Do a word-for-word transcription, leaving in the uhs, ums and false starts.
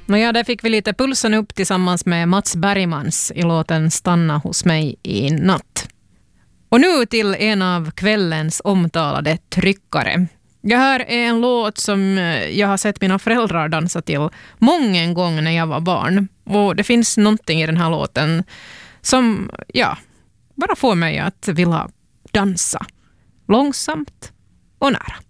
Nåja, där fick vi lite pulsen upp tillsammans med Mats Bergmans i låten Stanna hos mig i natt. Och nu till en av kvällens omtalade tryckare. Det här är en låt som jag har sett mina föräldrar dansa till många en gång när jag var barn. Och det finns någonting i den här låten som, ja, bara får mig att vilja dansa. Långsamt och nära.